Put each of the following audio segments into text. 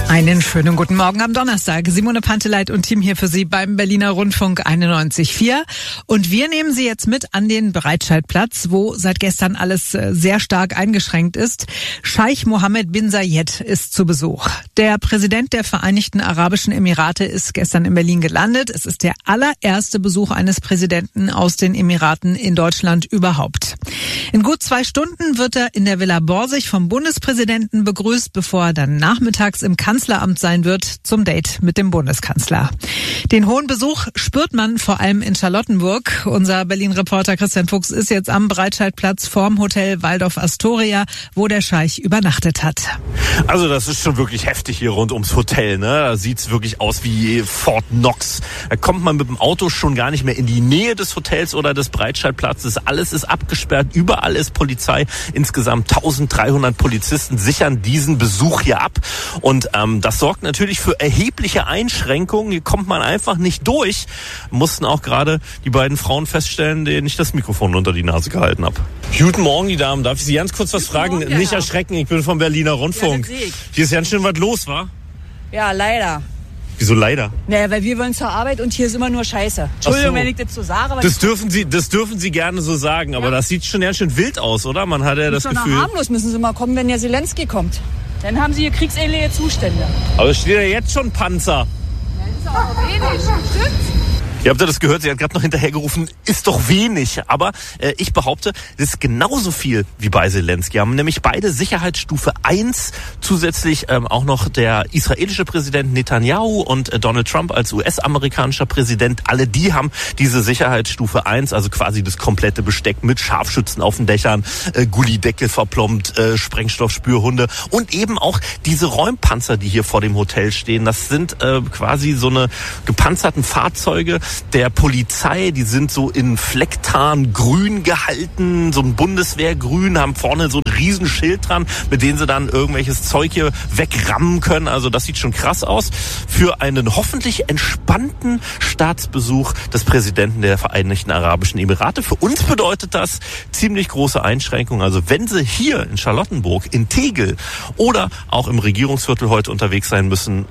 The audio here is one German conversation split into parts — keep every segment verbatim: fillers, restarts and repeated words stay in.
Einen schönen guten Morgen am Donnerstag. Simone Panteleit und Team hier für Sie beim Berliner Rundfunk einundneunzig Komma vier. Und wir nehmen Sie jetzt mit an den Breitscheidplatz, wo seit gestern alles sehr stark eingeschränkt ist. Scheich Mohammed bin Zayed ist zu Besuch. Der Präsident der Vereinigten Arabischen Emirate ist gestern in Berlin gelandet. Es ist der allererste Besuch eines Präsidenten aus den Emiraten in Deutschland überhaupt. In gut zwei Stunden wird er in der Villa Borsig vom Bundespräsidenten begrüßt, bevor er dann nachmittags im Kanzleramt sein wird zum Date mit dem Bundeskanzler. Den hohen Besuch spürt man vor allem in Charlottenburg. Unser Berlin-Reporter Christian Fuchs ist jetzt am Breitscheidplatz vorm Hotel Waldorf Astoria, wo der Scheich übernachtet hat. Also das ist schon wirklich heftig hier rund ums Hotel, ne? Da sieht's wirklich aus wie Fort Knox. Da kommt man mit dem Auto schon gar nicht mehr in die Nähe des Hotels oder des Breitscheidplatzes. Alles ist abgesperrt, überall ist Polizei. Insgesamt dreizehnhundert Polizisten sichern diesen Besuch hier ab. Und ähm, das sorgt natürlich für erhebliche Einschränkungen. Hier kommt man einfach nicht durch. Mussten auch gerade die beiden Frauen feststellen, denen ich das Mikrofon unter die Nase gehalten habe. Guten Morgen, die Damen. Darf ich Sie ganz kurz was Guten fragen? Morgen, Nicht ja. erschrecken, ich bin vom Berliner Rundfunk. Ja, das sehe ich. Hier ist ganz schön was los, wa? Ja, leider. Wieso leider? Naja, weil wir wollen zur Arbeit und hier ist immer nur Scheiße. Entschuldigung, so. wenn ich das so sage. Aber Das dürfen Sie, das dürfen Sie gerne so sagen, aber Ja. das sieht schon ganz schön wild aus, oder? Man hat ja das das ist doch Gefühl. harmlos müssen sie mal kommen, wenn der Zelensky kommt. Dann haben sie hier kriegsähnliche Zustände. Aber es steht ja jetzt schon Panzer. Das ist auch wenig, stimmt? Ihr habt ja das gehört, sie hat gerade noch hinterhergerufen, ist doch wenig. Aber äh, ich behaupte, das ist genauso viel wie bei Zelensky. Haben nämlich beide Sicherheitsstufe eins, zusätzlich ähm, auch noch der israelische Präsident Netanyahu und äh, Donald Trump als U S-amerikanischer Präsident. Alle die haben diese Sicherheitsstufe eins, also quasi das komplette Besteck mit Scharfschützen auf den Dächern, äh, Gullideckel verplombt, äh, Sprengstoffspürhunde und eben auch diese Räumpanzer, die hier vor dem Hotel stehen. Das sind äh, quasi so eine gepanzerten Fahrzeuge der Polizei, die sind so in Flecktarn grün gehalten, so ein Bundeswehrgrün, haben vorne so ein Riesenschild dran, mit dem sie dann irgendwelches Zeug hier wegrammen können. Also das sieht schon krass aus. Für einen hoffentlich entspannten Staatsbesuch des Präsidenten der Vereinigten Arabischen Emirate. Für uns bedeutet das ziemlich große Einschränkungen. Also wenn Sie hier in Charlottenburg, in Tegel oder auch im Regierungsviertel heute unterwegs sein müssen,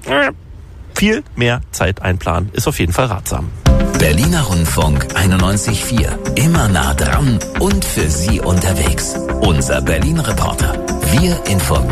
viel mehr Zeit einplanen ist auf jeden Fall ratsam. Berliner Rundfunk einundneunzig Komma vier. Immer nah dran und für Sie unterwegs. Unser Berlin-Reporter. Wir informieren.